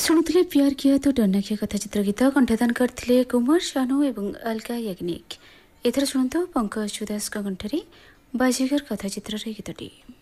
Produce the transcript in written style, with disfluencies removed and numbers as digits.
शुणुले प्यार किया तो डरना किया कथाचित्र गीत कंठदान करते कुमार शानू एवं अलका याग्निक। एथर शुणु पंकज उदास कंठरे बाजीगर कथाचित्र गीतटी।